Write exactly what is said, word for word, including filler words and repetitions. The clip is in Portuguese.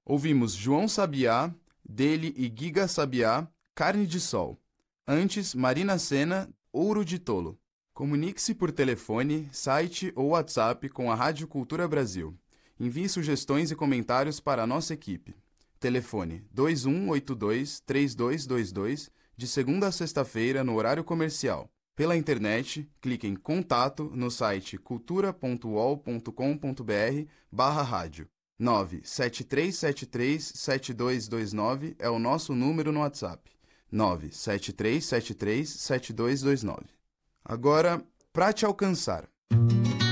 Ouvimos João Sabiá, dele e Giga Sabiá, Carne de Sol. Antes, Marina Sena, Ouro de Tolo. Comunique-se por telefone, site ou WhatsApp com a Rádio Cultura Brasil. Envie sugestões e comentários para a nossa equipe. Telefone dois um oito dois, três dois dois dois, de segunda a sexta-feira, no horário comercial. Pela internet, clique em Contato no site cultura ponto u o l ponto com ponto b r barra rádio. nove sete três sete três sete dois dois nove é o nosso número no WhatsApp. nove sete três sete três sete dois dois nove. Agora, para te alcançar.